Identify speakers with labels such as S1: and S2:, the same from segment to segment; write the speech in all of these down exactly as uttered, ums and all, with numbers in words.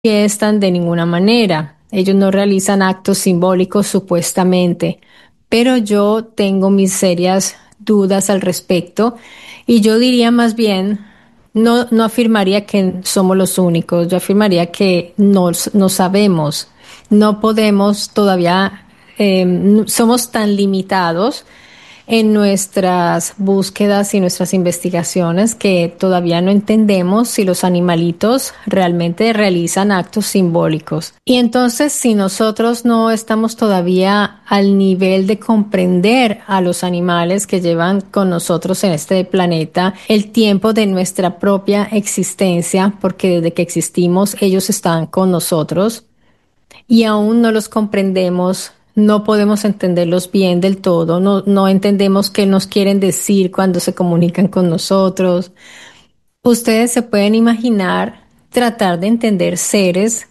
S1: manifiestan de ninguna manera. Ellos no realizan actos simbólicos supuestamente, pero yo tengo mis serias dudas al respecto y yo diría más bien, no, no afirmaría que somos los únicos, yo afirmaría que no, no sabemos, no podemos todavía, eh, n- somos tan limitados en nuestras búsquedas y nuestras investigaciones que todavía no entendemos si los animalitos realmente realizan actos simbólicos. Y entonces, si nosotros no estamos todavía al nivel de comprender a los animales que llevan con nosotros en este planeta el tiempo de nuestra propia existencia, porque desde que existimos ellos están con nosotros, y aún no los comprendemos, no podemos entenderlos bien del todo, no, no entendemos qué nos quieren decir cuando se comunican con nosotros. Ustedes se pueden imaginar tratar de entender seres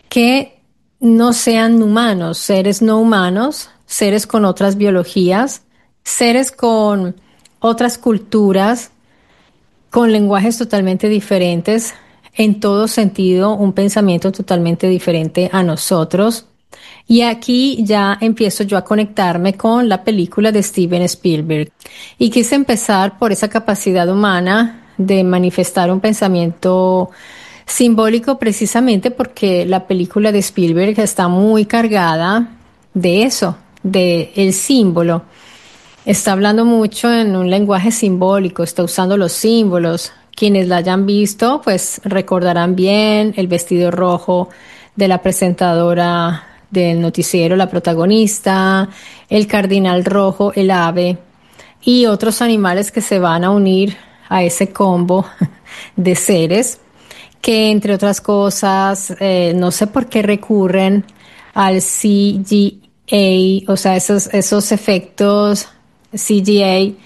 S1: que no sean humanos, seres no humanos, seres con otras biologías, seres con otras culturas, con lenguajes totalmente diferentes, en todo sentido, un pensamiento totalmente diferente a nosotros. Y aquí ya empiezo yo a conectarme con la película de Steven Spielberg. Y quise empezar por esa capacidad humana de manifestar un pensamiento simbólico precisamente porque la película de Spielberg está muy cargada de eso, de el símbolo. Está hablando mucho en un lenguaje simbólico, está usando los símbolos. Quienes la hayan visto, pues recordarán bien el vestido rojo de la presentadora del noticiero, la protagonista, el cardinal rojo, el ave y otros animales que se van a unir a ese combo de seres que, entre otras cosas, eh, no sé por qué recurren al C G A, o sea, esos, esos efectos C G A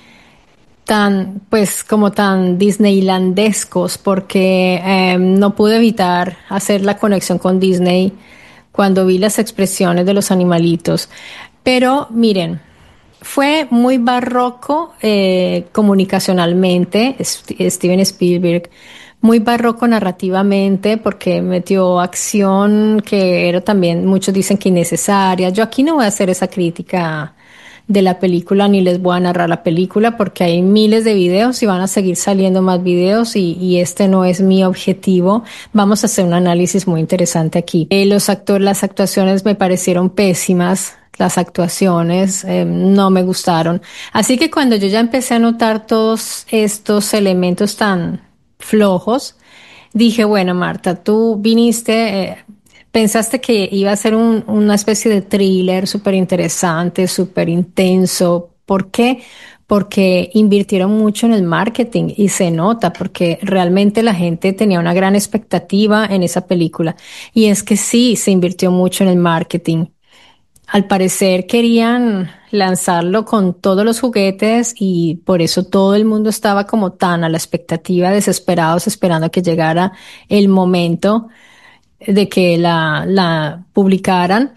S1: tan, pues, como tan disneylandescos, porque eh, no pude evitar hacer la conexión con Disney cuando vi las expresiones de los animalitos. Pero miren, fue muy barroco eh, comunicacionalmente, St- Steven Spielberg, muy barroco narrativamente porque metió acción que era también, muchos dicen que innecesaria. Yo aquí no voy a hacer esa crítica de la película ni les voy a narrar la película porque hay miles de videos y van a seguir saliendo más videos y, y este no es mi objetivo. Vamos a hacer un análisis muy interesante aquí. Eh, los actores, las actuaciones me parecieron pésimas. Las actuaciones eh, no me gustaron. Así que cuando yo ya empecé a notar todos estos elementos tan flojos, dije, bueno, Marta, tú viniste, eh, pensaste que iba a ser un- una especie de thriller súper interesante, súper intenso. ¿Por qué? Porque invirtieron mucho en el marketing y se nota, porque realmente la gente tenía una gran expectativa en esa película. Y es que sí, se invirtió mucho en el marketing. Al parecer querían lanzarlo con todos los juguetes y por eso todo el mundo estaba como tan a la expectativa, desesperados, esperando a que llegara el momento de que la, la publicaran.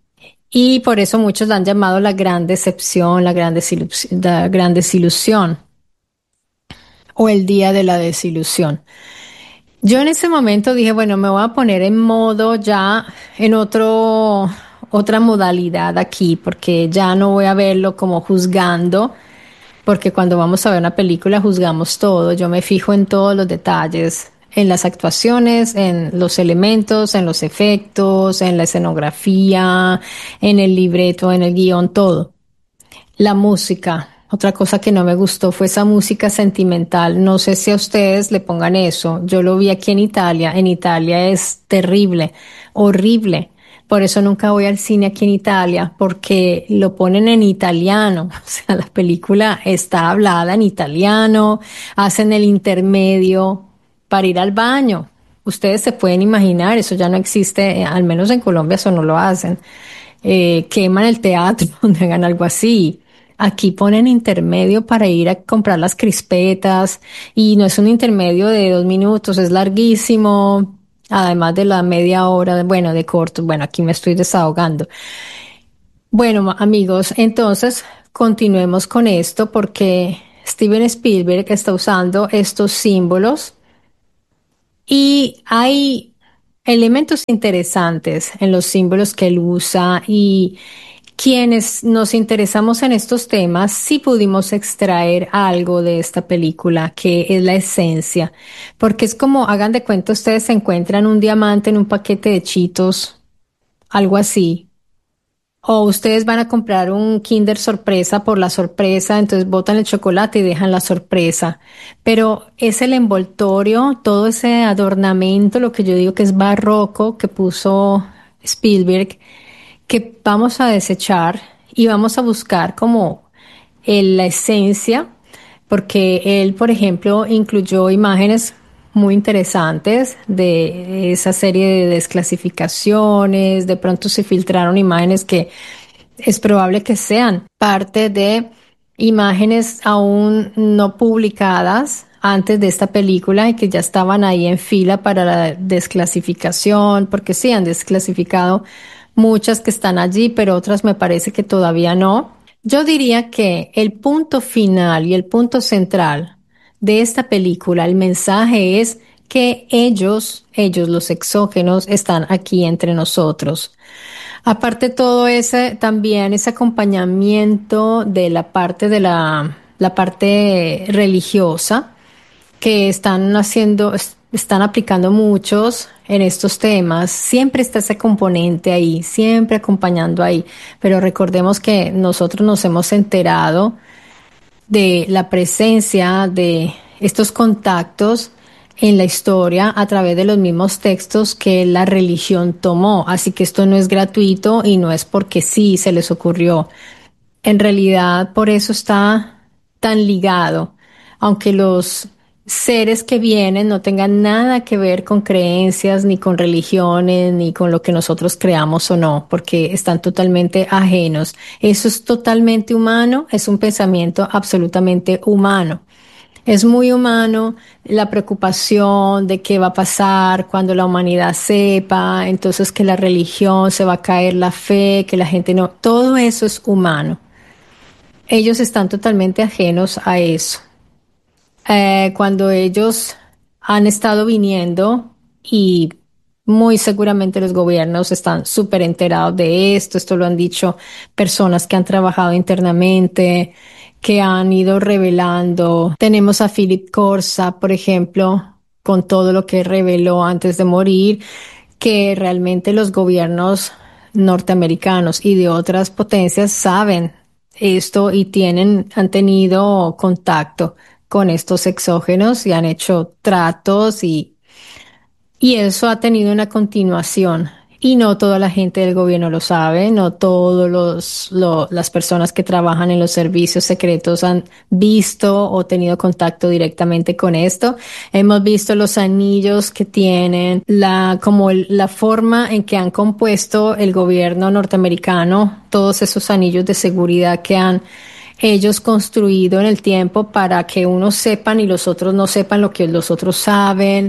S1: Y por eso muchos la han llamado la gran decepción, la gran desilusión, la gran desilusión o el día de la desilusión. Yo en ese momento dije, bueno, me voy a poner en modo ya en otro, otra modalidad aquí, porque ya no voy a verlo como juzgando, porque cuando vamos a ver una película juzgamos todo. Yo me fijo en todos los detalles, en las actuaciones, en los elementos, en los efectos, en la escenografía, en el libreto, en el guión, todo. La música. Otra cosa que no me gustó fue esa música sentimental. No sé si a ustedes le pongan eso. Yo lo vi aquí en Italia. En Italia es terrible, horrible. Por eso nunca voy al cine aquí en Italia, porque lo ponen en italiano. O sea, la película está hablada en italiano, hacen el intermedio para ir al baño. Ustedes se pueden imaginar, eso ya no existe, eh, al menos en Colombia eso no lo hacen. Eh, queman el teatro donde hagan algo así. Aquí ponen intermedio para ir a comprar las crispetas y no es un intermedio de dos minutos, es larguísimo, además de la media hora, bueno, de corto. Bueno, aquí me estoy desahogando. Bueno, ma- amigos, entonces continuemos con esto porque Steven Spielberg está usando estos símbolos y hay elementos interesantes en los símbolos que él usa y quienes nos interesamos en estos temas, sí pudimos extraer algo de esta película, que es la esencia, porque es como, hagan de cuenta, ustedes se encuentran un diamante en un paquete de Cheetos, algo así. O ustedes van a comprar un Kinder sorpresa por la sorpresa, entonces botan el chocolate y dejan la sorpresa. Pero es el envoltorio, todo ese adornamento, lo que yo digo que es barroco que puso Spielberg, que vamos a desechar y vamos a buscar como el- la esencia, porque él, por ejemplo, incluyó imágenes muy interesantes de esa serie de desclasificaciones, de pronto se filtraron imágenes que es probable que sean parte de imágenes aún no publicadas antes de esta película y que ya estaban ahí en fila para la desclasificación, porque sí han desclasificado muchas que están allí, pero otras me parece que todavía no. Yo diría que el punto final y el punto central de esta película, el mensaje es que ellos, ellos los exógenos, están aquí entre nosotros. Aparte todo ese, también ese acompañamiento de la parte de la, la parte religiosa que están haciendo, es- están aplicando muchos en estos temas. Siempre está ese componente ahí, siempre acompañando ahí. Pero recordemos que nosotros nos hemos enterado de la presencia de estos contactos en la historia a través de los mismos textos que la religión tomó. Así que esto no es gratuito y no es porque sí se les ocurrió. En realidad, por eso está tan ligado, aunque los seres que vienen no tengan nada que ver con creencias, ni con religiones, ni con lo que nosotros creamos o no, porque están totalmente ajenos. Eso es totalmente humano, es un pensamiento absolutamente humano. Es muy humano la preocupación de qué va a pasar cuando la humanidad sepa, entonces que la religión se va a caer, la fe, que la gente no, todo eso es humano. Ellos están totalmente ajenos a eso. Eh, cuando ellos han estado viniendo y muy seguramente los gobiernos están súper enterados de esto, esto lo han dicho personas que han trabajado internamente, que han ido revelando. Tenemos a Philip Corsa, por ejemplo, con todo lo que reveló antes de morir, que realmente los gobiernos norteamericanos y de otras potencias saben esto y tienen, han tenido contacto con estos exógenos y han hecho tratos y y eso ha tenido una continuación. Y no toda la gente del gobierno lo sabe, no todos los, lo- las personas que trabajan en los servicios secretos han visto o tenido contacto directamente con esto. Hemos visto los anillos que tienen, la, como el- la forma en que han compuesto el gobierno norteamericano, todos esos anillos de seguridad que han ellos construido en el tiempo para que unos sepan y los otros no sepan lo que los otros saben.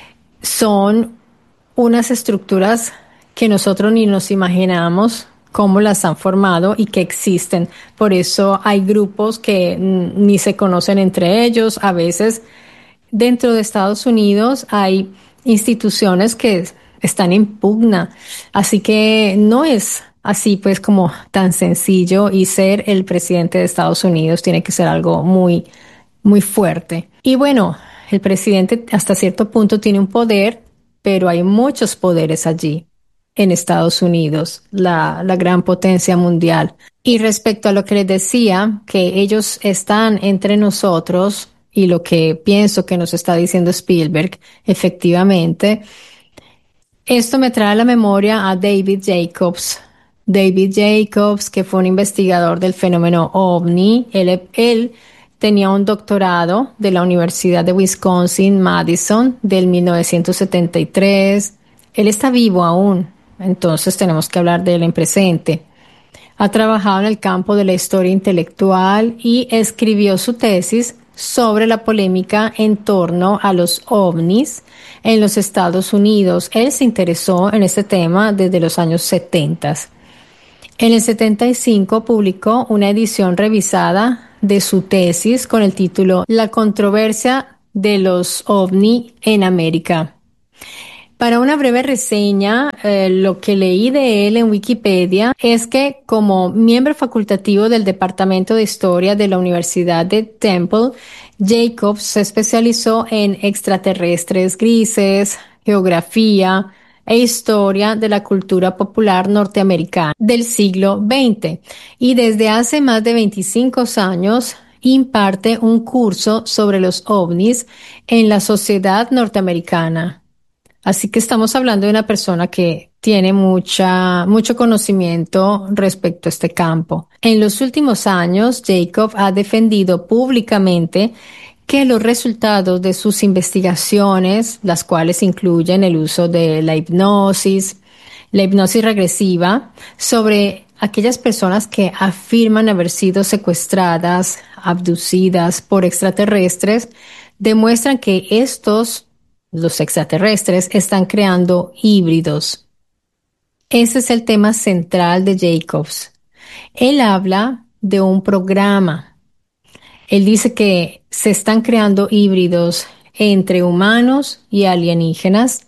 S1: Son unas estructuras que nosotros ni nos imaginamos cómo las han formado y que existen. Por eso hay grupos que mm, ni se conocen entre ellos. A veces dentro de Estados Unidos hay instituciones que están en pugna. Así que no es así pues como tan sencillo y ser el presidente de Estados Unidos tiene que ser algo muy, muy fuerte. Y bueno, el presidente hasta cierto punto tiene un poder, pero hay muchos poderes allí en Estados Unidos, la, la gran potencia mundial. Y respecto a lo que les decía, que ellos están entre nosotros y lo que pienso que nos está diciendo Spielberg, efectivamente, esto me trae a la memoria a David Jacobs. David Jacobs, que fue un investigador del fenómeno OVNI, él, él tenía un doctorado de la Universidad de Wisconsin-Madison del mil novecientos setenta y tres. Él está vivo aún, entonces tenemos que hablar de él en presente. Ha trabajado en el campo de la historia intelectual y escribió su tesis sobre la polémica en torno a los ovnis en los Estados Unidos. Él se interesó en este tema desde los años setenta. En el setenta y cinco publicó una edición revisada de su tesis con el título La controversia de los ovni en América. Para una breve reseña, eh, lo que leí de él en Wikipedia es que como miembro facultativo del Departamento de Historia de la Universidad de Temple, Jacobs se especializó en extraterrestres grises, geografía e historia de la cultura popular norteamericana del siglo veinte y desde hace más de veinticinco años imparte un curso sobre los ovnis en la sociedad norteamericana. Así que estamos hablando de una persona que tiene mucha, mucho conocimiento respecto a este campo. En los últimos años, Jacob ha defendido públicamente que los resultados de sus investigaciones, las cuales incluyen el uso de la hipnosis, la hipnosis regresiva, sobre aquellas personas que afirman haber sido secuestradas, abducidas por extraterrestres, demuestran que estos los extraterrestres están creando híbridos. Ese es el tema central de Jacobs. Él habla de un programa. Él dice que se están creando híbridos entre humanos y alienígenas.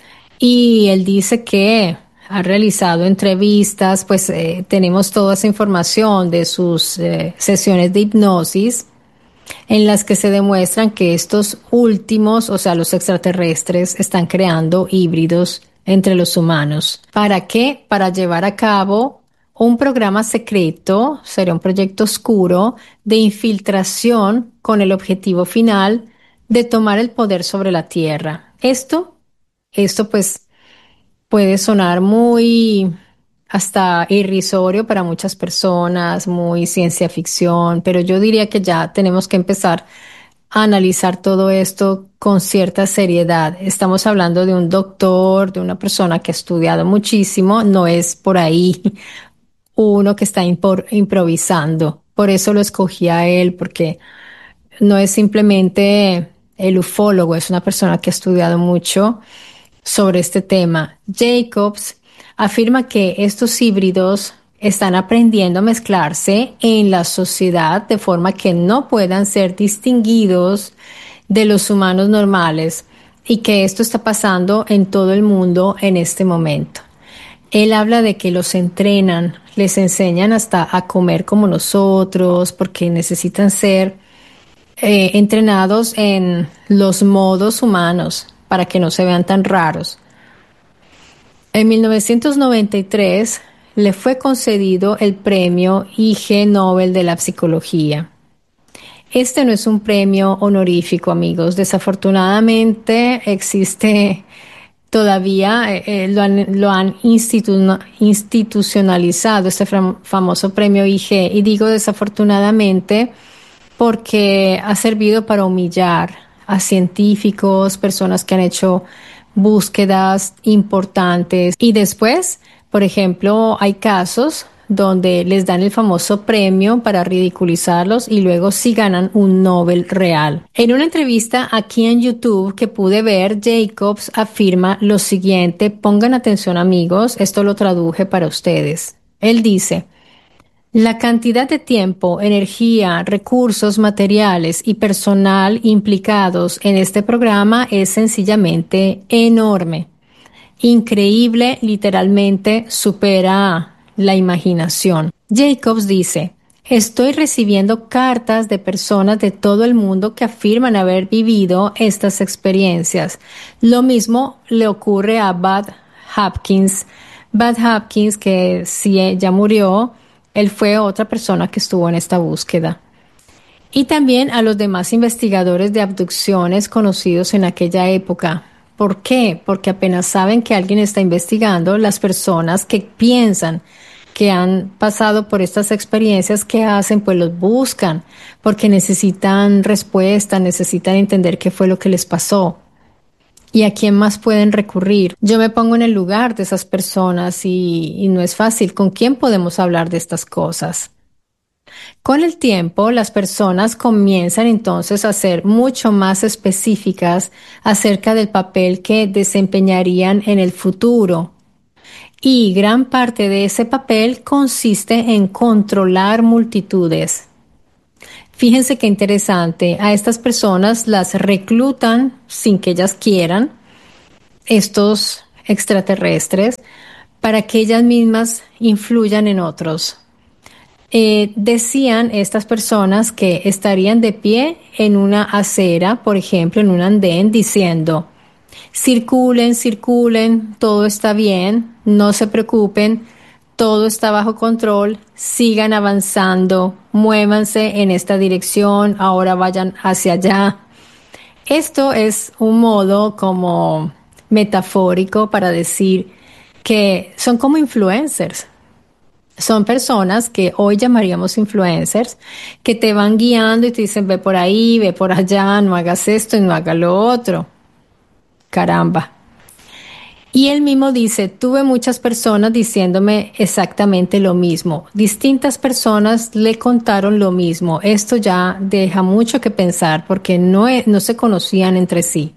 S1: Y él dice que ha realizado entrevistas, pues eh, tenemos toda esa información de sus eh, sesiones de hipnosis en las que se demuestran que estos últimos, o sea, los extraterrestres, están creando híbridos entre los humanos. ¿Para qué? Para llevar a cabo un programa secreto, sería un proyecto oscuro, de infiltración con el objetivo final de tomar el poder sobre la Tierra. Esto, esto pues puede sonar muy hasta irrisorio para muchas personas, muy ciencia ficción, pero yo diría que ya tenemos que empezar a analizar todo esto con cierta seriedad. Estamos hablando de un doctor, de una persona que ha estudiado muchísimo, no es por ahí uno que está impor- improvisando. Por eso lo escogí a él, porque no es simplemente el ufólogo, es una persona que ha estudiado mucho sobre este tema. Jacobs afirma que estos híbridos están aprendiendo a mezclarse en la sociedad de forma que no puedan ser distinguidos de los humanos normales y que esto está pasando en todo el mundo en este momento. Él habla de que los entrenan, les enseñan hasta a comer como nosotros porque necesitan ser eh, entrenados en los modos humanos para que no se vean tan raros. En mil novecientos noventa y tres le fue concedido el premio Ig Nobel de la Psicología. Este no es un premio honorífico, amigos. Desafortunadamente existe todavía, eh, eh, lo han, lo han institu- institucionalizado, este fam- famoso premio I G. Y digo desafortunadamente porque ha servido para humillar a científicos, personas que han hecho búsquedas importantes. Y después, por ejemplo, hay casos donde les dan el famoso premio para ridiculizarlos y luego sí ganan un Nobel real. En una entrevista aquí en YouTube que pude ver, Jacobs afirma lo siguiente, pongan atención amigos, esto lo traduje para ustedes. Él dice, la cantidad de tiempo, energía, recursos materiales y personal implicados en este programa es sencillamente enorme. Increíble, literalmente supera la imaginación. Jacobs dice, estoy recibiendo cartas de personas de todo el mundo que afirman haber vivido estas experiencias. Lo mismo le ocurre a Bud Hopkins. Bud Hopkins, que si ya murió, él fue otra persona que estuvo en esta búsqueda. Y también a los demás investigadores de abducciones conocidos en aquella época. ¿Por qué? Porque apenas saben que alguien está investigando, las personas que piensan que han pasado por estas experiencias, ¿qué hacen? Pues los buscan, porque necesitan respuesta, necesitan entender qué fue lo que les pasó. ¿Y a quién más pueden recurrir? Yo me pongo en el lugar de esas personas y, y no es fácil. ¿Con quién podemos hablar de estas cosas? Con el tiempo, las personas comienzan entonces a ser mucho más específicas acerca del papel que desempeñarían en el futuro. Y gran parte de ese papel consiste en controlar multitudes. Fíjense qué interesante, a estas personas las reclutan sin que ellas quieran, estos extraterrestres para que ellas mismas influyan en otros. Eh, decían estas personas que estarían de pie en una acera, por ejemplo, en un andén, diciendo, circulen, circulen, todo está bien, no se preocupen, todo está bajo control, sigan avanzando, muévanse en esta dirección, ahora vayan hacia allá. Esto es un modo como metafórico para decir que son como influencers. Son personas que hoy llamaríamos influencers, que te van guiando y te dicen ve por ahí, ve por allá, no hagas esto y no hagas lo otro. Caramba. Y él mismo dice, tuve muchas personas diciéndome exactamente lo mismo. Distintas personas le contaron lo mismo. Esto ya deja mucho que pensar porque no, e- no se conocían entre sí.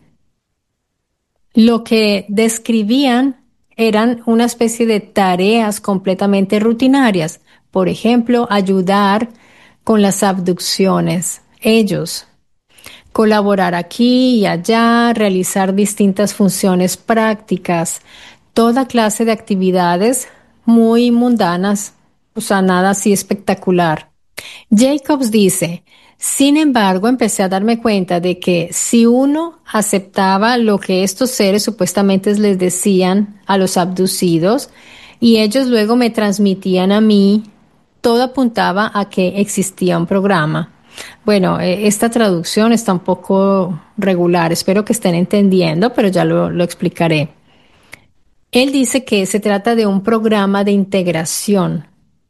S1: Lo que describían eran una especie de tareas completamente rutinarias. Por ejemplo, ayudar con las abducciones. Ellos colaborar aquí y allá, realizar distintas funciones prácticas, toda clase de actividades muy mundanas, o sea, nada así espectacular. Jacobs dice, sin embargo, empecé a darme cuenta de que si uno aceptaba lo que estos seres supuestamente les decían a los abducidos y ellos luego me transmitían a mí, todo apuntaba a que existía un programa. Bueno, eh, esta traducción está un poco regular, espero que estén entendiendo, pero ya lo, lo explicaré. Él dice que se trata de un programa de integración.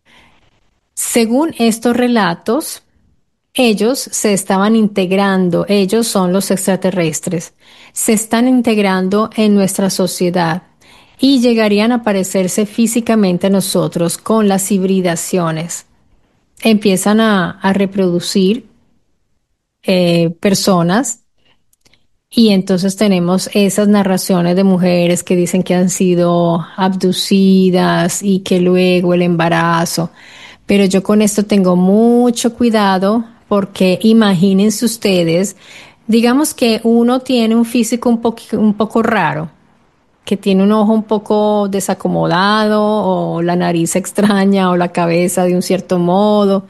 S1: Según estos relatos, ellos se estaban integrando, ellos son los extraterrestres, se están integrando en nuestra sociedad y llegarían a parecerse físicamente a nosotros con las hibridaciones. Empiezan a, a reproducir eh, personas y entonces tenemos esas narraciones de mujeres que dicen que han sido abducidas y que luego el embarazo. Pero yo con esto tengo mucho cuidado porque imagínense ustedes, digamos que uno tiene un físico un poqu- un poco raro, que tiene un ojo un poco desacomodado o la nariz extraña o la cabeza de un cierto modo.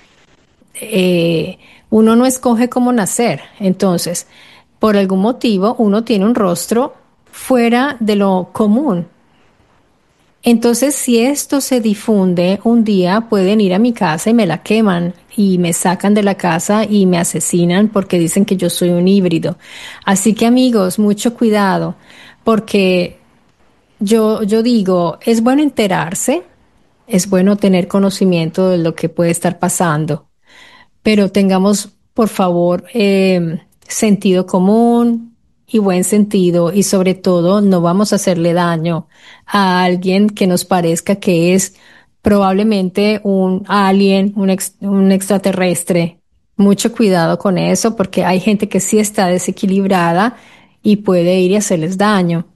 S1: eh, Uno no escoge cómo nacer. Entonces, por algún motivo, uno tiene un rostro fuera de lo común. Entonces, si esto se difunde, un día pueden ir a mi casa y me la queman y me sacan de la casa y me asesinan porque dicen que yo soy un híbrido. Así que amigos, mucho cuidado, porque yo, yo digo, es bueno enterarse, es bueno tener conocimiento de lo que puede estar pasando, pero tengamos, por favor, eh, sentido común y buen sentido y sobre todo no vamos a hacerle daño a alguien que nos parezca que es probablemente un alien, un, ex- un extraterrestre. Mucho cuidado con eso porque hay gente que sí está desequilibrada y puede ir y hacerles daño.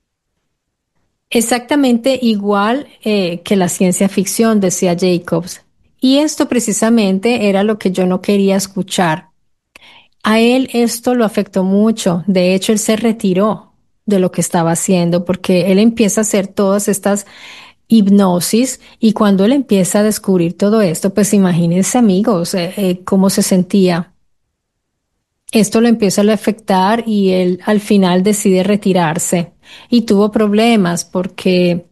S1: Exactamente igual eh, que la ciencia ficción, decía Jacobs. Y esto precisamente era lo que yo no quería escuchar. A él esto lo afectó mucho. De hecho, él se retiró de lo que estaba haciendo porque él empieza a hacer todas estas hipnosis y cuando él empieza a descubrir todo esto, pues imagínense amigos, eh, eh, cómo se sentía. Esto lo empieza a afectar y él al final decide retirarse y tuvo problemas porque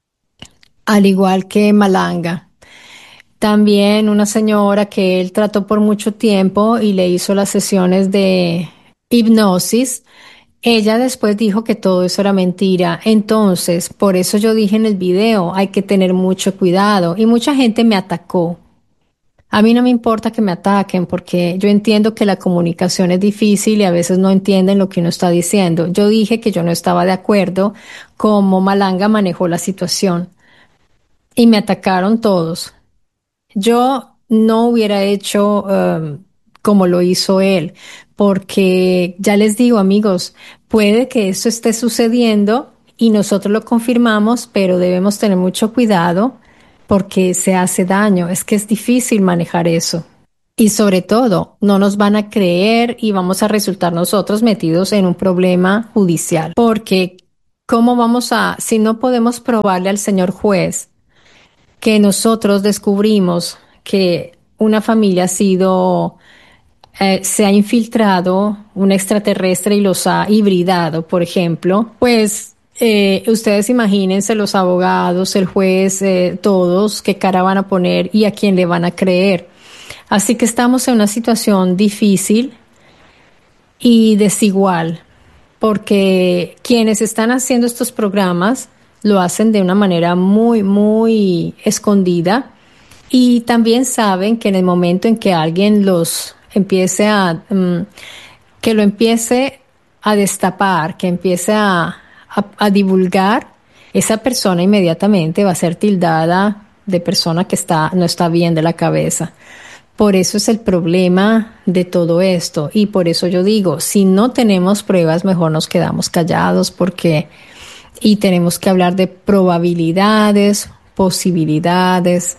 S1: al igual que Malanga. También una señora que él trató por mucho tiempo y le hizo las sesiones de hipnosis. Ella después dijo que todo eso era mentira. Entonces, por eso yo dije en el video, hay que tener mucho cuidado. Y mucha gente me atacó. A mí no me importa que me ataquen porque yo entiendo que la comunicación es difícil y a veces no entienden lo que uno está diciendo. Yo dije que yo no estaba de acuerdo cómo Malanga manejó la situación y me atacaron todos. Yo no hubiera hecho um, como lo hizo él, porque ya les digo, amigos, puede que eso esté sucediendo y nosotros lo confirmamos, pero debemos tener mucho cuidado porque se hace daño. Es que es difícil manejar eso. Y sobre todo, no nos van a creer y vamos a resultar nosotros metidos en un problema judicial, porque ¿Cómo vamos a, si no podemos probarle al señor juez que nosotros descubrimos que una familia ha sido, eh, se ha infiltrado un extraterrestre y los ha hibridado, por ejemplo? Pues eh, ustedes imagínense los abogados, el juez, eh, todos, qué cara van a poner y a quién le van a creer. Así que estamos en una situación difícil y desigual, porque quienes están haciendo estos programas lo hacen de una manera muy, muy escondida y también saben que en el momento en que alguien los empiece a, mm, que lo empiece a destapar, que empiece a, a, a divulgar, esa persona inmediatamente va a ser tildada de persona que está, no está bien de la cabeza. Por eso es el problema de todo esto y por eso yo digo, si no tenemos pruebas, mejor nos quedamos callados porque y tenemos que hablar de probabilidades, posibilidades.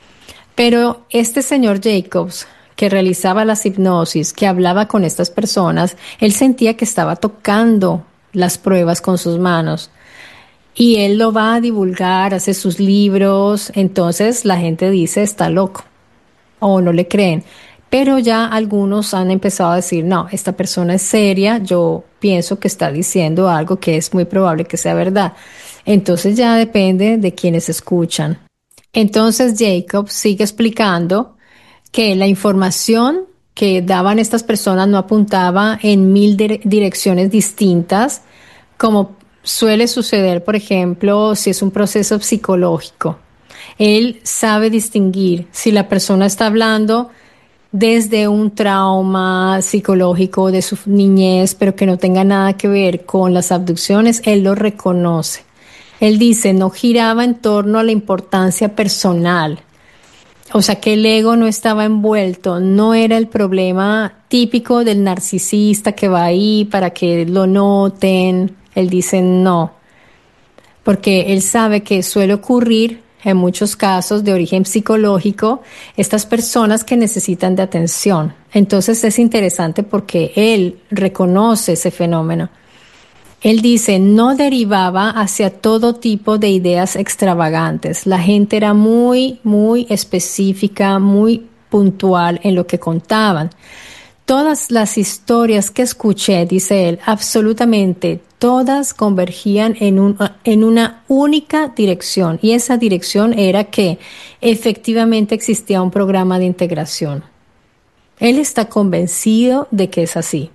S1: Pero este señor Jacobs, que realizaba las hipnosis, que hablaba con estas personas, él sentía que estaba tocando las pruebas con sus manos. Y él lo va a divulgar, hace sus libros, entonces la gente dice está loco o no le creen. Pero ya algunos han empezado a decir, no, esta persona es seria, yo pienso que está diciendo algo que es muy probable que sea verdad. Entonces ya depende de quienes escuchan. Entonces Jacob sigue explicando que la información que daban estas personas no apuntaba en mil dire- direcciones distintas, como suele suceder, por ejemplo, si es un proceso psicológico. Él sabe distinguir si la persona está hablando desde un trauma psicológico de su niñez, pero que no tenga nada que ver con las abducciones, él lo reconoce. Él dice, no giraba en torno a la importancia personal, o sea que el ego no estaba envuelto, no era el problema típico del narcisista que va ahí para que lo noten. Él dice no, porque él sabe que suele ocurrir en muchos casos de origen psicológico, estas personas que necesitan de atención. Entonces es interesante porque él reconoce ese fenómeno. Él dice, no derivaba hacia todo tipo de ideas extravagantes. La gente era muy, muy específica, muy puntual en lo que contaban. Todas las historias que escuché, dice él, absolutamente todas convergían en, un, en una única dirección. Y esa dirección era que efectivamente existía un programa de integración. Él está convencido de que es así.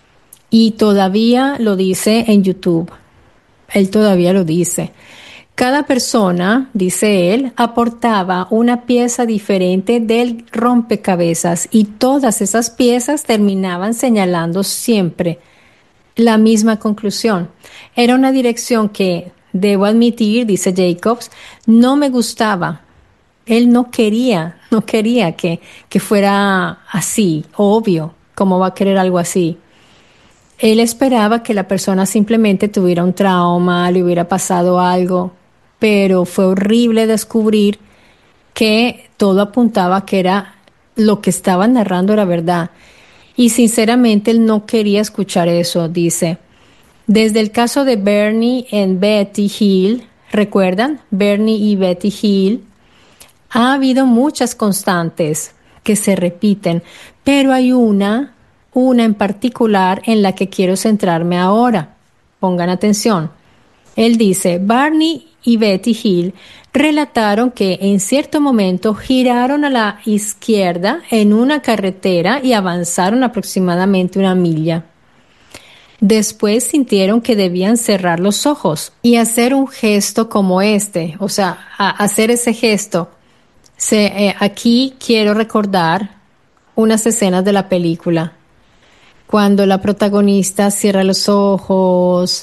S1: Y todavía lo dice en YouTube. Él todavía lo dice. Cada persona, dice él, aportaba una pieza diferente del rompecabezas y todas esas piezas terminaban señalando siempre la misma conclusión. Era una dirección que, debo admitir, dice Jacobs, no me gustaba. Él no quería, no quería que, que fuera así, obvio, cómo va a querer algo así. Él esperaba que la persona simplemente tuviera un trauma, le hubiera pasado algo, pero fue horrible descubrir que todo apuntaba a que era lo que estaba narrando era verdad. Y sinceramente él no quería escuchar eso, dice. Desde el caso de Bernie en Betty Hill, ¿recuerdan? Bernie y Betty Hill, ha habido muchas constantes que se repiten, pero hay una, una en particular en la que quiero centrarme ahora. Pongan atención. Él dice, Barney y Betty Hill relataron que en cierto momento giraron a la izquierda en una carretera y avanzaron aproximadamente una milla. Después sintieron que debían cerrar los ojos y hacer un gesto como este, o sea, a- hacer ese gesto. Se, eh, aquí quiero recordar unas escenas de la película, cuando la protagonista cierra los ojos.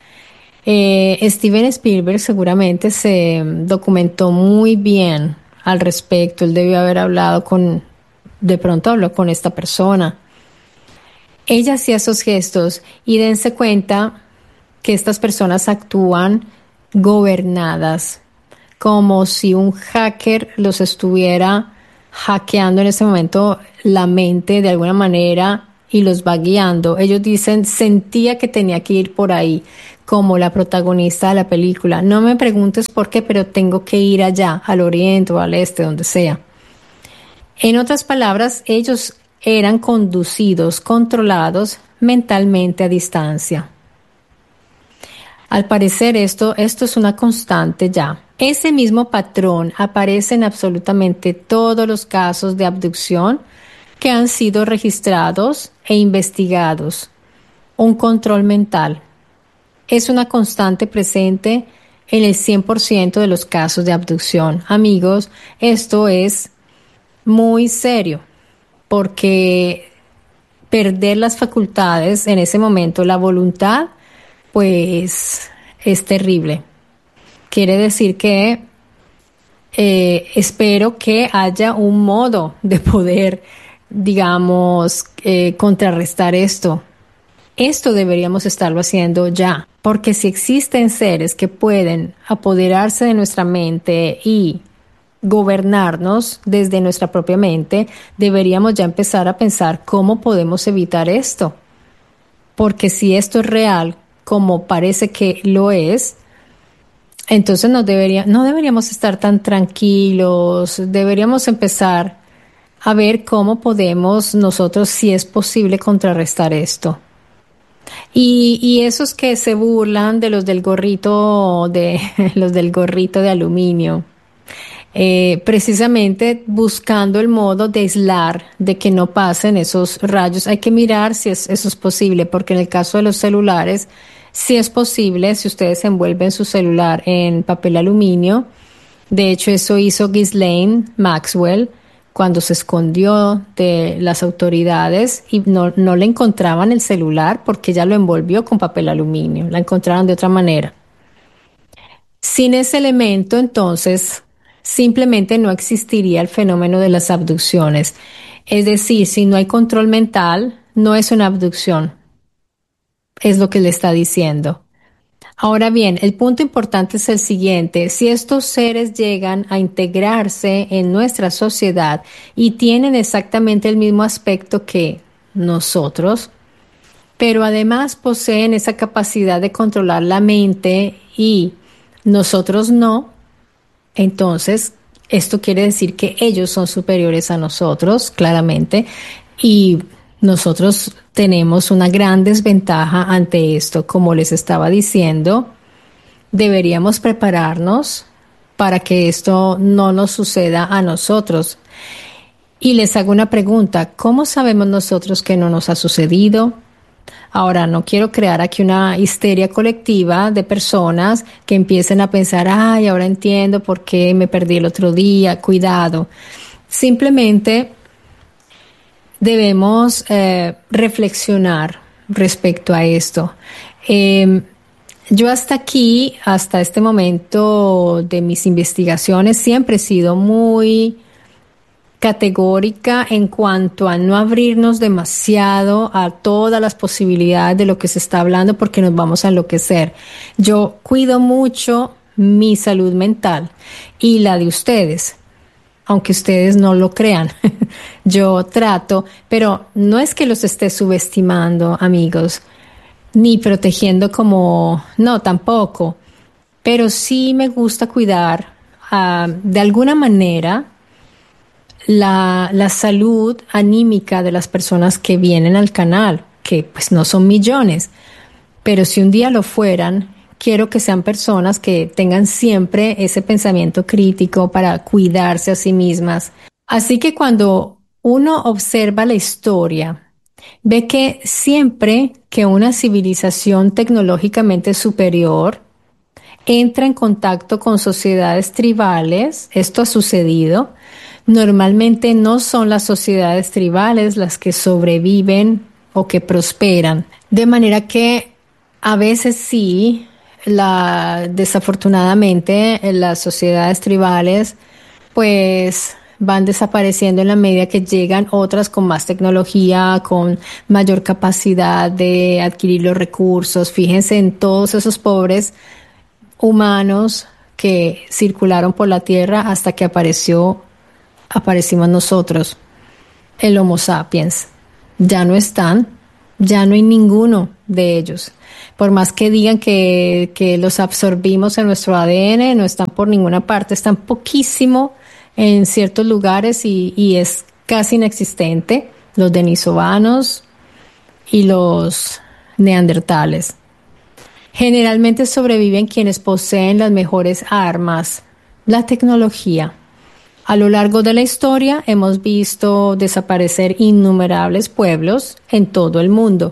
S1: Eh, Steven Spielberg seguramente se documentó muy bien al respecto. Él debió haber hablado con, de pronto habló con esta persona. Ella hacía esos gestos y dense cuenta que estas personas actúan gobernadas, como si un hacker los estuviera hackeando en ese momento la mente de alguna manera y los va guiando. Ellos dicen, sentía que tenía que ir por ahí, como la protagonista de la película. No me preguntes por qué, pero tengo que ir allá, al oriente o al este, donde sea. En otras palabras, ellos eran conducidos, controlados mentalmente a distancia. Al parecer esto, esto es una constante ya. Ese mismo patrón aparece en absolutamente todos los casos de abducción que han sido registrados e investigados. Un control mental es una constante presente en el cien por ciento de los casos de abducción. Amigos, esto es muy serio porque perder las facultades en ese momento, la voluntad, pues es terrible. Quiere decir que eh, espero que haya un modo de poder, digamos, eh, contrarrestar esto. Esto deberíamos estarlo haciendo ya, porque si existen seres que pueden apoderarse de nuestra mente y gobernarnos desde nuestra propia mente, deberíamos ya empezar a pensar cómo podemos evitar esto. Porque si esto es real, como parece que lo es, entonces no debería, no deberíamos estar tan tranquilos, deberíamos empezar a ver cómo podemos nosotros, si es posible, contrarrestar esto. Y, y esos que se burlan de los del gorrito de los del gorrito de aluminio, eh, precisamente buscando el modo de aislar, de que no pasen esos rayos. Hay que mirar si es, eso es posible, porque en el caso de los celulares, si es posible, si ustedes envuelven su celular en papel aluminio. De hecho, eso hizo Ghislaine Maxwell cuando se escondió de las autoridades y no, no le encontraban el celular porque ella lo envolvió con papel aluminio. La encontraron de otra manera. Sin ese elemento, entonces, simplemente no existiría el fenómeno de las abducciones. Es decir, si no hay control mental, no es una abducción. Es lo que le está diciendo. Ahora bien, el punto importante es el siguiente. Si estos seres llegan a integrarse en nuestra sociedad y tienen exactamente el mismo aspecto que nosotros, pero además poseen esa capacidad de controlar la mente y nosotros no, entonces esto quiere decir que ellos son superiores a nosotros, claramente, y nosotros tenemos una gran desventaja ante esto. Como les estaba diciendo, deberíamos prepararnos para que esto no nos suceda a nosotros. Y les hago una pregunta, ¿cómo sabemos nosotros que no nos ha sucedido? Ahora, no quiero crear aquí una histeria colectiva de personas que empiecen a pensar, ay, ahora entiendo por qué me perdí el otro día, cuidado. Simplemente debemos eh, reflexionar respecto a esto. Eh, yo hasta aquí, hasta este momento de mis investigaciones, siempre he sido muy categórica en cuanto a no abrirnos demasiado a todas las posibilidades de lo que se está hablando porque nos vamos a enloquecer. Yo cuido mucho mi salud mental y la de ustedes, aunque ustedes no lo crean. Yo trato, pero no es que los esté subestimando, amigos, ni protegiendo como, no, tampoco, pero sí me gusta cuidar uh, de alguna manera La, la salud anímica de las personas que vienen al canal, que pues no son millones, pero si un día lo fueran, quiero que sean personas que tengan siempre ese pensamiento crítico para cuidarse a sí mismas. Así que cuando uno observa la historia, ve que siempre que una civilización tecnológicamente superior entra en contacto con sociedades tribales, esto ha sucedido. Normalmente no son las sociedades tribales las que sobreviven o que prosperan. De manera que a veces sí, la, desafortunadamente, las sociedades tribales pues van desapareciendo en la medida que llegan otras con más tecnología, con mayor capacidad de adquirir los recursos. Fíjense en todos esos pobres humanos que circularon por la tierra hasta que apareció, aparecimos nosotros, el Homo sapiens. ya no están, ya no hay ninguno de ellos. Por más que digan que, que los absorbimos en nuestro A D N, no están por ninguna parte, están poquísimo en ciertos lugares y, y es casi inexistente, los denisovanos y los neandertales. Generalmente sobreviven quienes poseen las mejores armas, la tecnología. A lo largo de la historia hemos visto desaparecer innumerables pueblos en todo el mundo.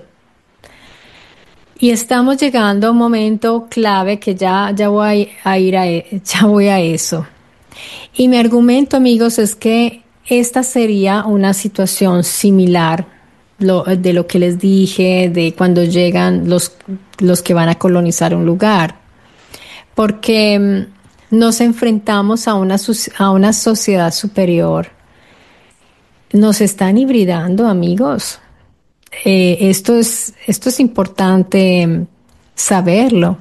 S1: Y estamos llegando a un momento clave que ya, ya voy a ir a, ya voy a eso. Y mi argumento, amigos, es que esta sería una situación similar lo, de lo que les dije, de cuando llegan los, los que van a colonizar un lugar. Porque mm, nos enfrentamos a una, a una sociedad superior. Nos están hibridando, amigos. Eh, esto es, esto es importante mm, saberlo.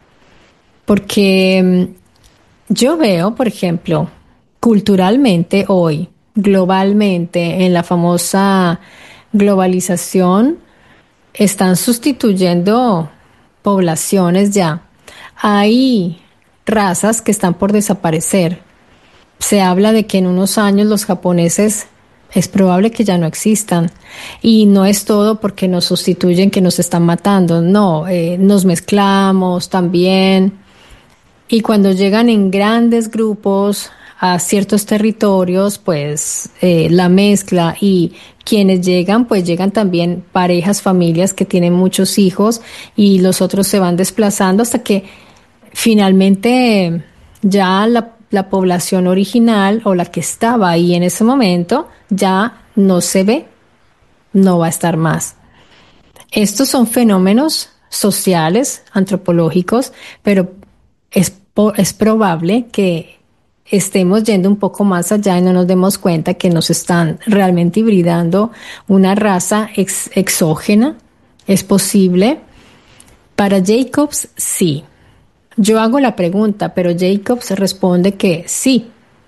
S1: Porque mm, yo veo, por ejemplo, culturalmente hoy, globalmente, en la famosa globalización, están sustituyendo poblaciones ya. Hay razas que están por desaparecer. Se habla de que en unos años los japoneses es probable que ya no existan. Y no es todo porque nos sustituyen que nos están matando. No, eh, nos mezclamos también. Y cuando llegan en grandes grupos a ciertos territorios, pues eh, la mezcla y quienes llegan, pues llegan también parejas, familias que tienen muchos hijos y los otros se van desplazando hasta que finalmente ya la, la población original o la que estaba ahí en ese momento ya no se ve, no va a estar más. Estos son fenómenos sociales, antropológicos, pero es, po- es probable que estemos yendo un poco más allá y no nos demos cuenta que nos están realmente hibridando una raza ex- exógena. ¿Es posible? Para Jacobs, sí. Yo hago la pregunta, pero Jacobs responde que sí.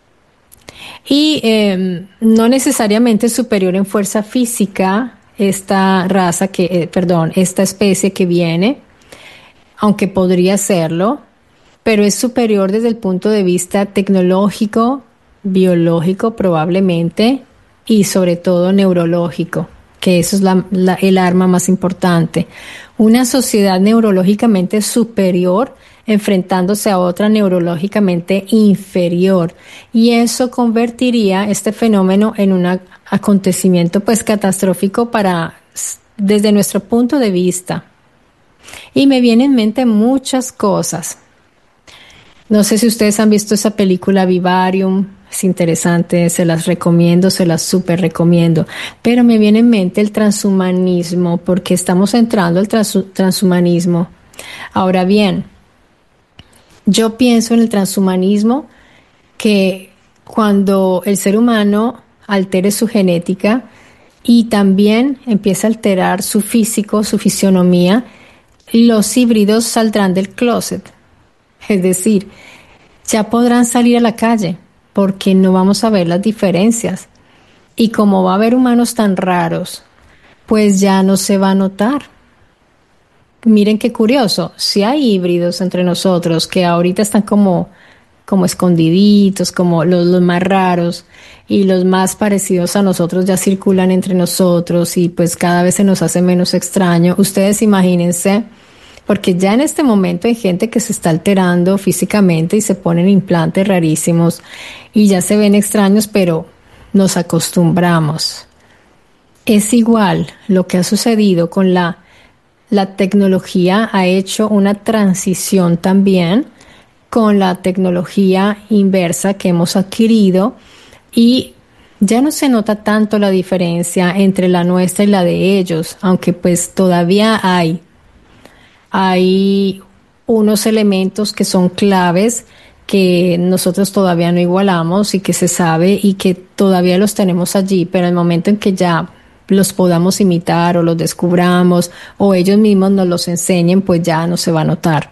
S1: Y eh, no necesariamente superior en fuerza física esta raza que, eh, perdón, esta especie que viene, aunque podría serlo, pero es superior desde el punto de vista tecnológico, biológico probablemente, y sobre todo neurológico, que eso es la, la, el arma más importante. Una sociedad neurológicamente superior enfrentándose a otra neurológicamente inferior. Y eso convertiría este fenómeno en un acontecimiento pues catastrófico para, desde nuestro punto de vista. Y me vienen en mente muchas cosas. No sé si ustedes han visto esa película Vivarium, es interesante, se las recomiendo, se las súper recomiendo, pero me viene en mente el transhumanismo, porque estamos entrando al trans transhumanismo. Ahora bien, yo pienso en el transhumanismo que cuando el ser humano altere su genética y también empieza a alterar su físico, su fisionomía, los híbridos saldrán del closet. Es decir, ya podrán salir a la calle porque no vamos a ver las diferencias. Y como va a haber humanos tan raros, pues ya no se va a notar. Miren qué curioso, si hay híbridos entre nosotros que ahorita están como, como escondiditos, como los, los más raros y los más parecidos a nosotros ya circulan entre nosotros y pues cada vez se nos hace menos extraño. Ustedes imagínense. Porque ya en este momento hay gente que se está alterando físicamente y se ponen implantes rarísimos y ya se ven extraños, pero nos acostumbramos. Es igual lo que ha sucedido con la, la tecnología, ha hecho una transición también con la tecnología inversa que hemos adquirido y ya no se nota tanto la diferencia entre la nuestra y la de ellos, aunque pues todavía hay Hay unos elementos que son claves que nosotros todavía no igualamos y que se sabe y que todavía los tenemos allí, pero el momento en que ya los podamos imitar o los descubramos o ellos mismos nos los enseñen, pues ya no se va a notar.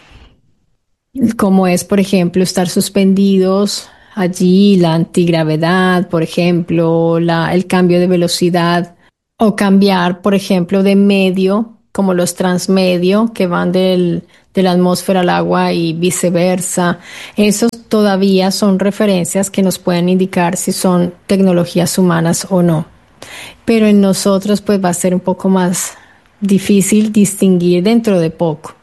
S1: Como es, por ejemplo, estar suspendidos allí, la antigravedad, por ejemplo, la, el cambio de velocidad O cambiar, por ejemplo, de medio, como los transmedio que van del, de la atmósfera al agua y viceversa. Esos todavía son referencias que nos pueden indicar si son tecnologías humanas o no. Pero en nosotros pues va a ser un poco más difícil distinguir dentro de poco.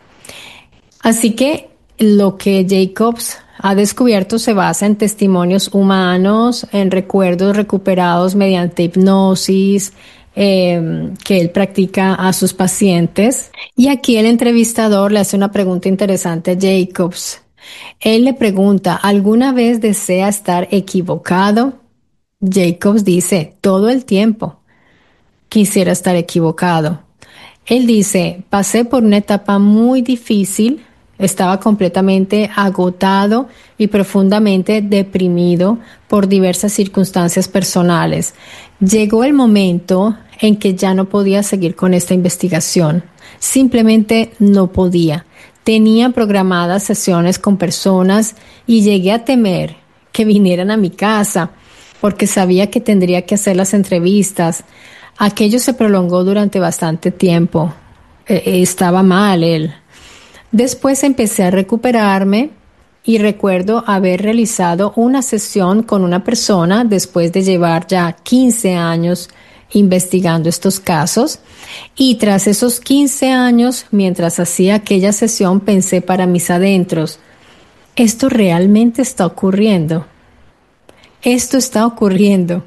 S1: Así que lo que Jacobs ha descubierto se basa en testimonios humanos, en recuerdos recuperados mediante hipnosis eh, que él practica a sus pacientes. Y aquí el entrevistador le hace una pregunta interesante a Jacobs. Él le pregunta, ¿alguna vez desea estar equivocado? Jacobs dice, todo el tiempo. Quisiera estar equivocado. Él dice, pasé por una etapa muy difícil, estaba completamente agotado y profundamente deprimido por diversas circunstancias personales. Llegó el momento en que ya no podía seguir con esta investigación. Simplemente no podía. Tenía programadas sesiones con personas y llegué a temer que vinieran a mi casa porque sabía que tendría que hacer las entrevistas. Aquello se prolongó durante bastante tiempo. Eh, estaba mal él. Después empecé a recuperarme y recuerdo haber realizado una sesión con una persona después de llevar ya quince años investigando estos casos. Y tras esos quince años, mientras hacía aquella sesión, pensé para mis adentros, esto realmente está ocurriendo. Esto está ocurriendo.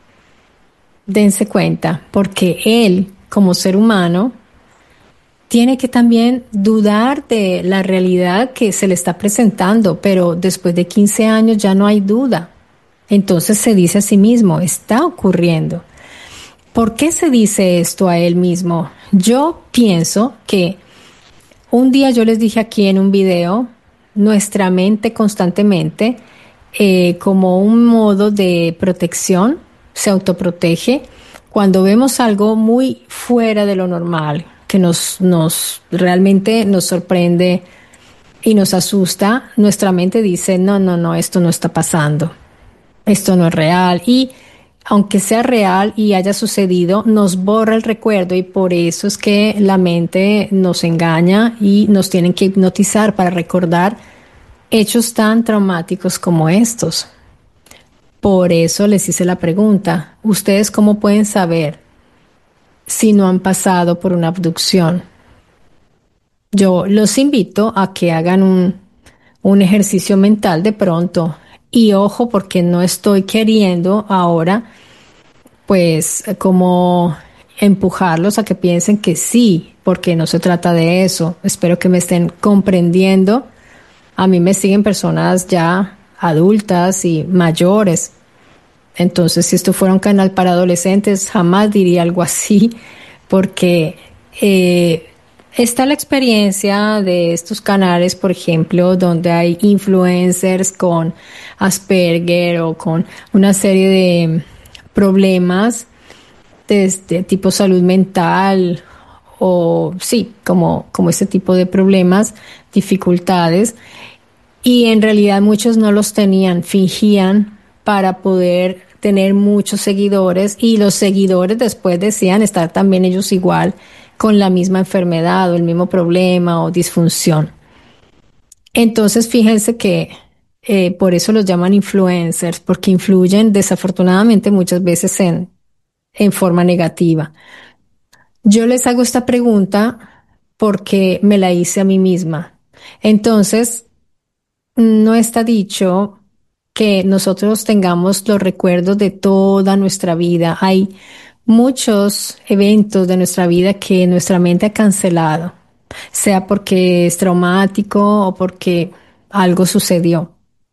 S1: Dense cuenta, porque él, como ser humano, tiene que también dudar de la realidad que se le está presentando, pero después de quince años ya no hay duda. Entonces se dice a sí mismo, está ocurriendo. ¿Por qué se dice esto a él mismo? Yo pienso que un día yo les dije aquí en un video, nuestra mente constantemente, eh, como un modo de protección, se autoprotege cuando vemos algo muy fuera de lo normal, que nos, nos realmente nos sorprende y nos asusta. Nuestra mente dice, no, no, no, esto no está pasando, esto no es real. Y aunque sea real y haya sucedido, nos borra el recuerdo y por eso es que la mente nos engaña y nos tienen que hipnotizar para recordar hechos tan traumáticos como estos. Por eso les hice la pregunta, ¿ustedes cómo pueden saber si no han pasado por una abducción? Yo los invito a que hagan un, un ejercicio mental de pronto. Y ojo, porque no estoy queriendo ahora, pues, como empujarlos a que piensen que sí, porque no se trata de eso. Espero que me estén comprendiendo. A mí me siguen personas ya adultas y mayores. Entonces, si esto fuera un canal para adolescentes, jamás diría algo así, porque eh, está la experiencia de estos canales, por ejemplo, donde hay influencers con Asperger o con una serie de problemas de, de tipo salud mental o sí, como, como este tipo de problemas, dificultades. Y en realidad muchos no los tenían, fingían para poder tener muchos seguidores y los seguidores después decían estar también ellos igual con la misma enfermedad o el mismo problema o disfunción. Entonces fíjense que eh, por eso los llaman influencers, porque influyen desafortunadamente muchas veces en, en forma negativa. Yo les hago esta pregunta porque me la hice a mí misma. Entonces, no está dicho que nosotros tengamos los recuerdos de toda nuestra vida. Hay muchos eventos de nuestra vida que nuestra mente ha cancelado, sea porque es traumático o porque algo sucedió.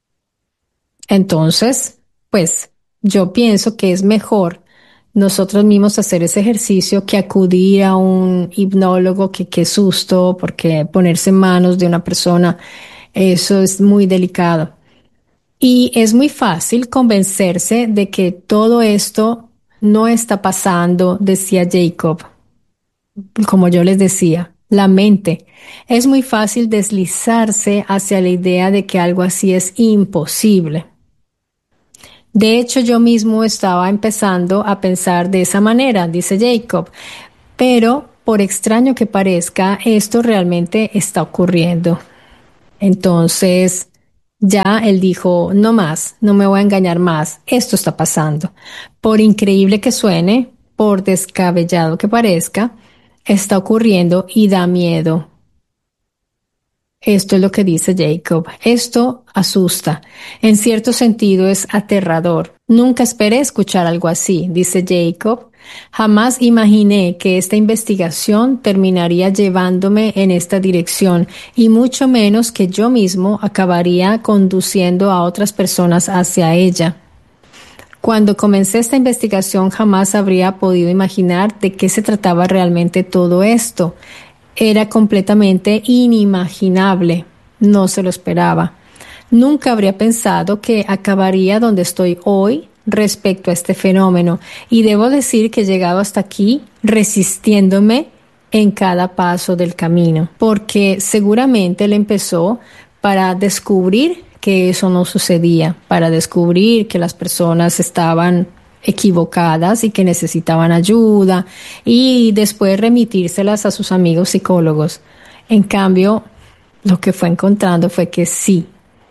S1: Entonces, pues yo pienso que es mejor nosotros mismos hacer ese ejercicio que acudir a un hipnólogo, que qué susto, porque ponerse en manos de una persona, eso es muy delicado. Y es muy fácil convencerse de que todo esto no está pasando, decía Jacob, como yo les decía, la mente. Es muy fácil deslizarse hacia la idea de que algo así es imposible. De hecho, yo mismo estaba empezando a pensar de esa manera, dice Jacob, pero por extraño que parezca, esto realmente está ocurriendo. Entonces, ya él dijo, no más, no me voy a engañar más, esto está pasando. Por increíble que suene, por descabellado que parezca, está ocurriendo y da miedo. Esto es lo que dice Jacob. Esto asusta. En cierto sentido es aterrador. Nunca esperé escuchar algo así, dice Jacob. Jamás imaginé que esta investigación terminaría llevándome en esta dirección y mucho menos que yo mismo acabaría conduciendo a otras personas hacia ella. Cuando comencé esta investigación jamás habría podido imaginar de qué se trataba realmente todo esto. Era completamente inimaginable. No se lo esperaba. Nunca habría pensado que acabaría donde estoy hoy respecto a este fenómeno. Y debo decir que he llegado hasta aquí resistiéndome en cada paso del camino, porque seguramente él empezó para descubrir que eso no sucedía, para descubrir que las personas estaban equivocadas y que necesitaban ayuda y después remitírselas a sus amigos psicólogos. En cambio, lo que fue encontrando fue que sí.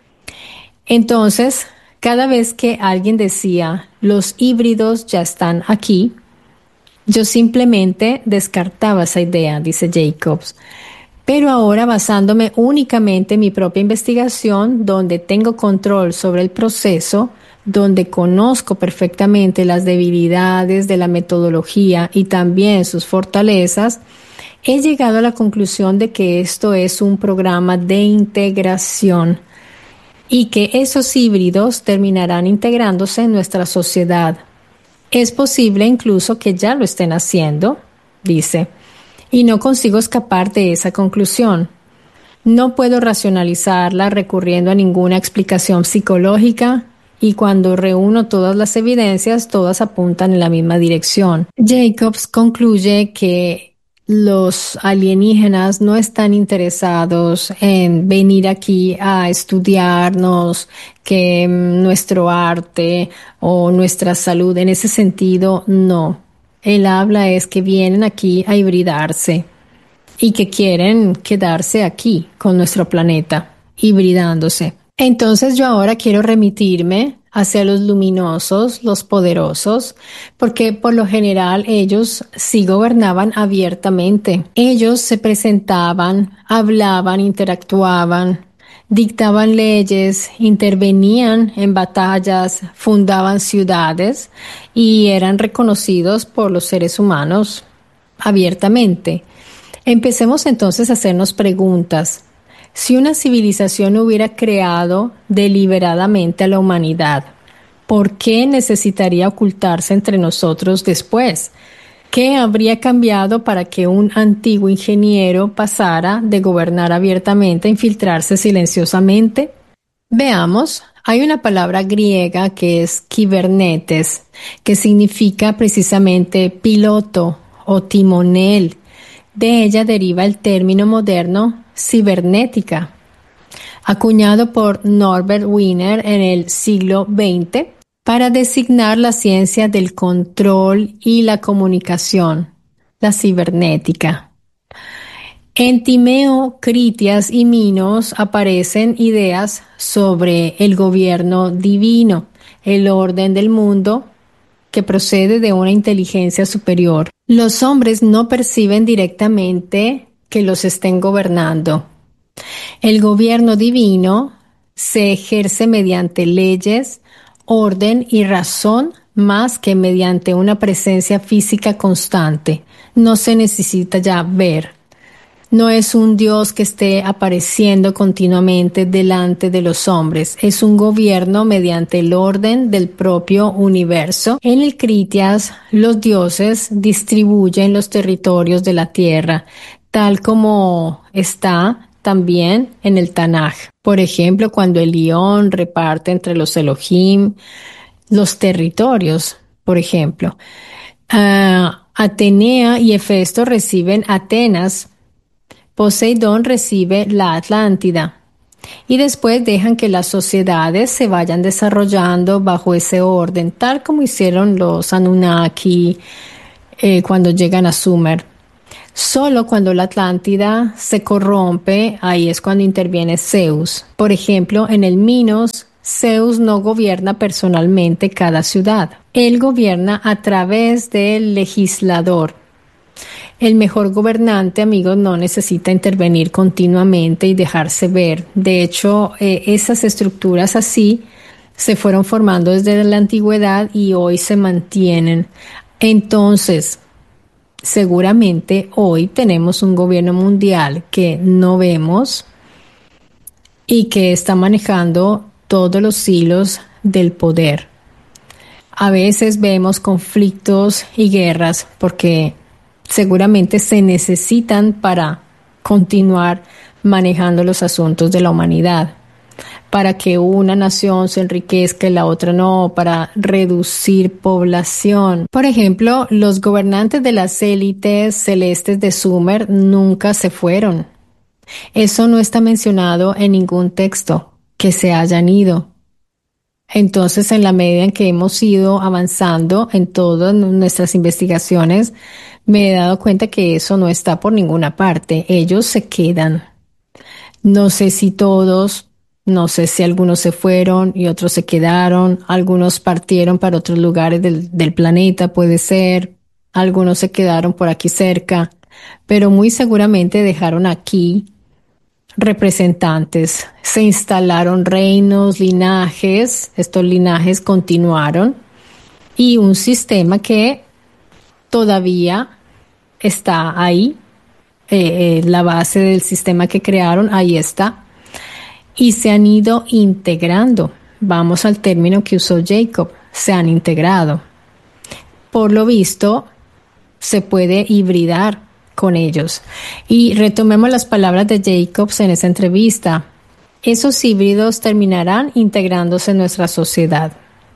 S1: Entonces, cada vez que alguien decía, los híbridos ya están aquí, yo simplemente descartaba esa idea, dice Jacobs. Pero ahora, basándome únicamente en mi propia investigación, donde tengo control sobre el proceso, donde conozco perfectamente las debilidades de la metodología y también sus fortalezas, he llegado a la conclusión de que esto es un programa de integración y que esos híbridos terminarán integrándose en nuestra sociedad. Es posible incluso que ya lo estén haciendo, dice, y no consigo escapar de esa conclusión. No puedo racionalizarla recurriendo a ninguna explicación psicológica y cuando reúno todas las evidencias, todas apuntan en la misma dirección. Jacobs concluye que los alienígenas no están interesados en venir aquí a estudiarnos, que nuestro arte o nuestra salud, en ese sentido, no. Él habla es que vienen aquí a hibridarse y que quieren quedarse aquí con nuestro planeta, hibridándose. Entonces yo ahora quiero remitirme hacia los luminosos, los poderosos, porque por lo general ellos sí gobernaban abiertamente. Ellos se presentaban, hablaban, interactuaban, dictaban leyes, intervenían en batallas, fundaban ciudades y eran reconocidos por los seres humanos abiertamente. Empecemos entonces a hacernos preguntas. Si una civilización hubiera creado deliberadamente a la humanidad, ¿por qué necesitaría ocultarse entre nosotros después? ¿Qué habría cambiado para que un antiguo ingeniero pasara de gobernar abiertamente a infiltrarse silenciosamente? Veamos, hay una palabra griega que es kibernetes, que significa precisamente piloto o timonel. De ella deriva el término moderno cibernética, acuñado por Norbert Wiener en el siglo veinte para designar la ciencia del control y la comunicación, la cibernética. En Timeo, Critias y Minos aparecen ideas sobre el gobierno divino, el orden del mundo que procede de una inteligencia superior. Los hombres no perciben directamente que los estén gobernando. El gobierno divino se ejerce mediante leyes, orden y razón más que mediante una presencia física constante. No se necesita ya ver. No es un Dios que esté apareciendo continuamente delante de los hombres. Es un gobierno mediante el orden del propio universo. En el Critias, los dioses distribuyen los territorios de la tierra, tal como está también en el Tanaj. Por ejemplo, cuando el León reparte entre los Elohim los territorios, por ejemplo. Uh, Atenea y Hefesto reciben Atenas. Poseidón recibe la Atlántida. y después dejan que las sociedades se vayan desarrollando bajo ese orden, tal como hicieron los Anunnaki eh, cuando llegan a Sumer. Solo cuando la Atlántida se corrompe, ahí es cuando interviene Zeus. Por ejemplo, en el Minos, Zeus no gobierna personalmente cada ciudad. Él gobierna a través del legislador. El mejor gobernante, amigos, no necesita intervenir continuamente y dejarse ver. De hecho, eh, esas estructuras así se fueron formando desde la antigüedad y hoy se mantienen. Entonces, seguramente hoy tenemos un gobierno mundial que no vemos y que está manejando todos los hilos del poder. A veces vemos conflictos y guerras porque seguramente se necesitan para continuar manejando los asuntos de la humanidad, para que una nación se enriquezca y la otra no, para reducir población. Por ejemplo, los gobernantes de las élites celestes de Sumer nunca se fueron. Eso no está mencionado en ningún texto, que se hayan ido. Entonces, en la medida en que hemos ido avanzando en todas nuestras investigaciones, me he dado cuenta que eso no está por ninguna parte. Ellos se quedan. No sé si todos, no sé si algunos se fueron y otros se quedaron, algunos partieron para otros lugares del, del planeta, puede ser, algunos se quedaron por aquí cerca, pero muy seguramente dejaron aquí representantes. Se instalaron reinos, linajes, estos linajes continuaron y un sistema que todavía está ahí, eh, eh, la base del sistema que crearon, ahí está, y se han ido integrando. Vamos al término que usó Jacob, se han integrado. Por lo visto, se puede hibridar con ellos. Y retomemos las palabras de Jacobs en esa entrevista. Esos híbridos terminarán integrándose en nuestra sociedad.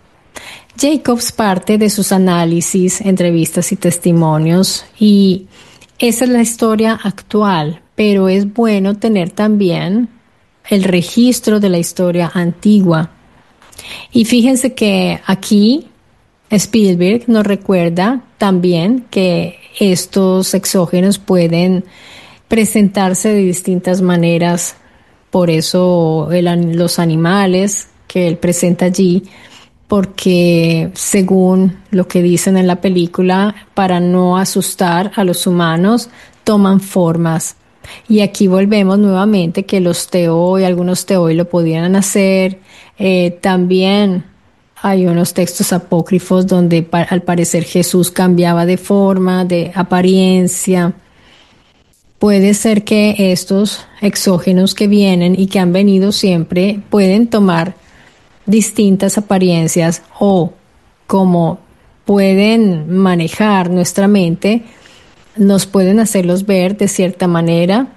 S1: Jacobs parte de sus análisis, entrevistas y testimonios, y esa es la historia actual, pero es bueno tener también el registro de la historia antigua. Y fíjense que aquí Spielberg nos recuerda también que estos exógenos pueden presentarse de distintas maneras. Por eso el, los animales que él presenta allí, porque según lo que dicen en la película, para no asustar a los humanos, toman formas. Y aquí volvemos nuevamente que los Teoi, algunos Teoi lo podían hacer. Eh, también hay unos textos apócrifos donde pa- al parecer Jesús cambiaba de forma, de apariencia. Puede ser que estos exógenos que vienen y que han venido siempre pueden tomar distintas apariencias o como pueden manejar nuestra mente, nos pueden hacerlos ver de cierta manera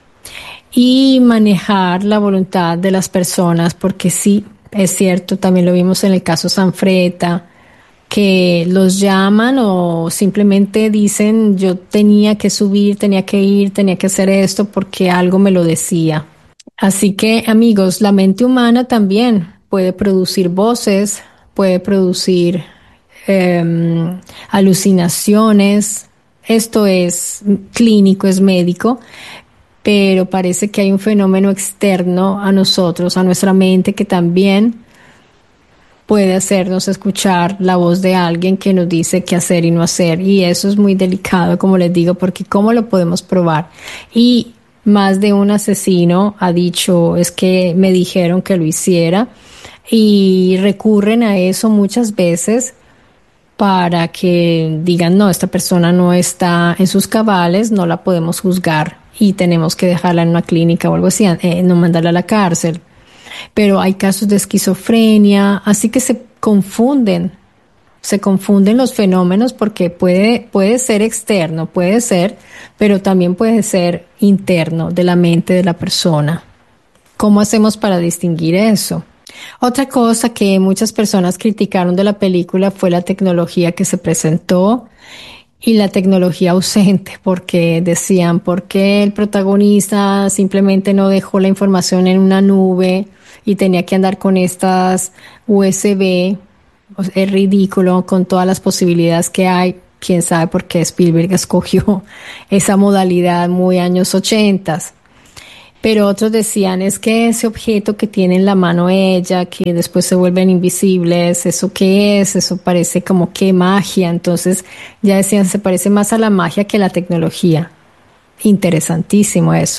S1: y manejar la voluntad de las personas, porque sí, es cierto, también lo vimos en el caso Sanfreta, que los llaman o simplemente dicen yo tenía que subir, tenía que ir, tenía que hacer esto porque algo me lo decía. Así que, amigos, la mente humana también puede producir voces, puede producir eh, alucinaciones. Esto es clínico, es médico, pero parece que hay un fenómeno externo a nosotros, a nuestra mente, que también puede hacernos escuchar la voz de alguien que nos dice qué hacer y no hacer. Y eso es muy delicado, como les digo, porque ¿cómo lo podemos probar? Y más de un asesino ha dicho, es que me dijeron que lo hiciera, y recurren a eso muchas veces para que digan, no, esta persona no está en sus cabales, no la podemos juzgar y tenemos que dejarla en una clínica o algo así, eh, no mandarla a la cárcel. Pero hay casos de esquizofrenia, así que se confunden, se confunden los fenómenos porque puede, puede ser externo, puede ser, pero también puede ser interno de la mente de la persona. ¿Cómo hacemos para distinguir eso? Otra cosa que muchas personas criticaron de la película fue la tecnología que se presentó y la tecnología ausente, porque decían, ¿por qué el protagonista simplemente no dejó la información en una nube y tenía que andar con estas U S B? O sea, es ridículo con todas las posibilidades que hay. Quién sabe por qué Spielberg escogió esa modalidad muy años ochentas. Pero otros decían, es que ese objeto que tiene en la mano ella, que después se vuelven invisibles, ¿eso qué es? Eso parece como que magia. Entonces ya decían, se parece más a la magia que a la tecnología. Interesantísimo eso.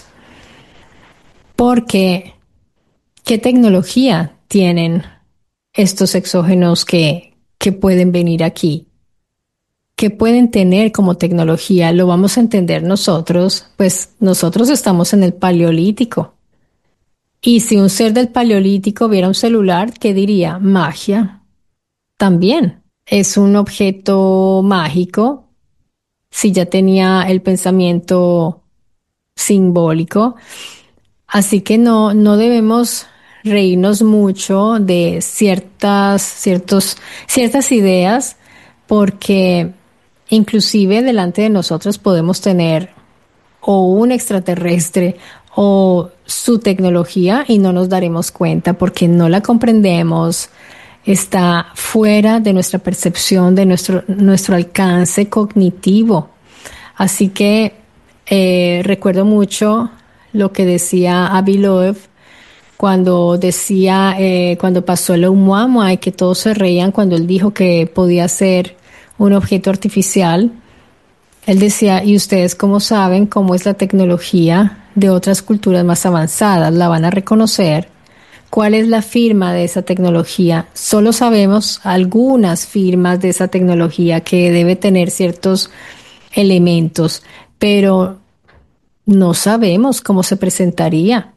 S1: Porque, ¿qué tecnología tienen estos exógenos que, que pueden venir aquí? ¿Qué pueden tener como tecnología? Lo vamos a entender nosotros, pues nosotros estamos en el Paleolítico. Y si un ser del Paleolítico viera un celular, ¿qué diría? Magia. También es un objeto mágico. Si ya tenía el pensamiento simbólico. Así que no, no debemos reírnos mucho de ciertas, ciertos, ciertas ideas, porque inclusive delante de nosotros podemos tener o un extraterrestre o su tecnología y no nos daremos cuenta porque no la comprendemos, está fuera de nuestra percepción, de nuestro, nuestro alcance cognitivo. Así que eh, recuerdo mucho lo que decía Avi Loeb cuando decía, eh, cuando pasó el Oumuamua y que todos se reían cuando él dijo que podía ser un objeto artificial. Él decía, ¿y ustedes cómo saben cómo es la tecnología de otras culturas más avanzadas? ¿La van a reconocer? ¿Cuál es la firma de esa tecnología? Solo sabemos algunas firmas de esa tecnología que debe tener ciertos elementos, pero no sabemos cómo se presentaría.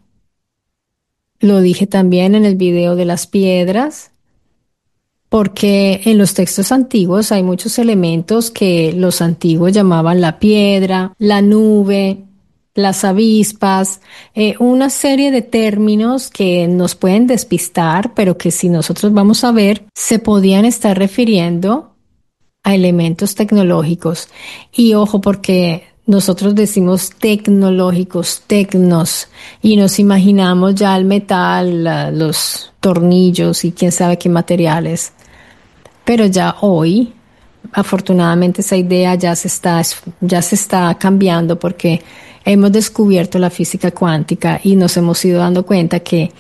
S1: Lo dije también en el video de las piedras, porque en los textos antiguos hay muchos elementos que los antiguos llamaban la piedra, la nube, las avispas, eh, una serie de términos que nos pueden despistar, pero que si nosotros vamos a ver, se podían estar refiriendo a elementos tecnológicos. Y ojo, porque nosotros decimos tecnológicos, tecnos, y nos imaginamos ya el metal, la- los tornillos y quién sabe qué materiales. Pero ya hoy, afortunadamente, esa idea ya se está, ya se está cambiando porque hemos descubierto la física cuántica y nos hemos ido dando cuenta que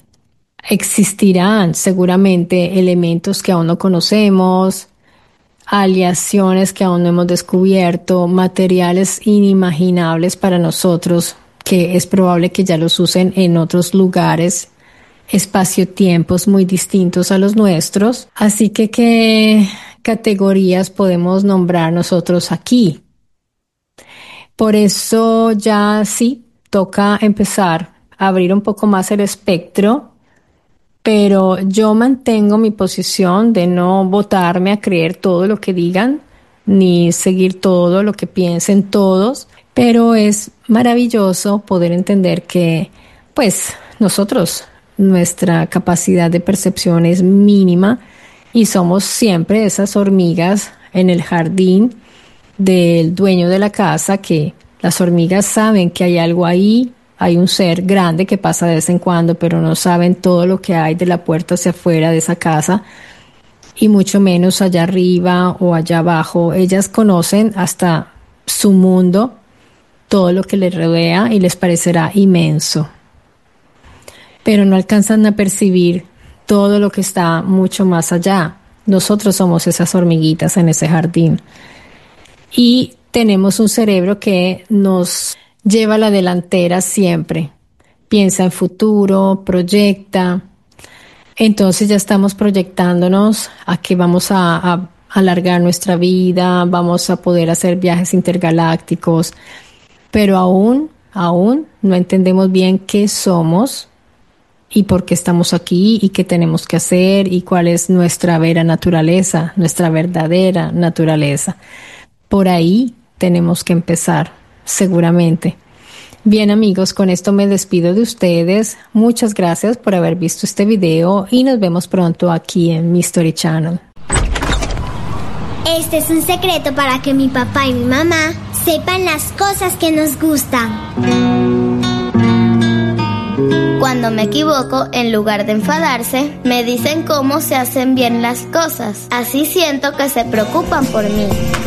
S1: existirán seguramente elementos que aún no conocemos, aleaciones que aún no hemos descubierto, materiales inimaginables para nosotros, que es probable que ya los usen en otros lugares, espacio-tiempos muy distintos a los nuestros. Así que, ¿qué categorías podemos nombrar nosotros aquí? Por eso ya sí, toca empezar a abrir un poco más el espectro, pero yo mantengo mi posición de no votarme a creer todo lo que digan, ni seguir todo lo que piensen todos, pero es maravilloso poder entender que, pues, nosotros, nuestra capacidad de percepción es mínima y somos siempre esas hormigas en el jardín del dueño de la casa, que las hormigas saben que hay algo ahí, hay un ser grande que pasa de vez en cuando, pero no saben todo lo que hay de la puerta hacia afuera de esa casa y mucho menos allá arriba o allá abajo. Ellas conocen hasta su mundo, todo lo que les rodea y les parecerá inmenso, pero no alcanzan a percibir todo lo que está mucho más allá. Nosotros somos esas hormiguitas en ese jardín. Y tenemos un cerebro que nos lleva a la delantera siempre. Piensa en futuro, proyecta. Entonces ya estamos proyectándonos a que vamos a, a alargar nuestra vida, vamos a poder hacer viajes intergalácticos, pero aún, aún no entendemos bien qué somos y por qué estamos aquí y qué tenemos que hacer y cuál es nuestra vera naturaleza, nuestra verdadera naturaleza. Por ahí tenemos que empezar, seguramente. Bien amigos, con esto me despido de ustedes. Muchas gracias por haber visto este video y nos vemos pronto aquí en Mystery Channel.
S2: Este es un secreto para que mi papá y mi mamá sepan las cosas que nos gustan.
S3: Cuando me equivoco, en lugar de enfadarse, me dicen cómo se hacen bien las cosas. Así siento que se preocupan por mí.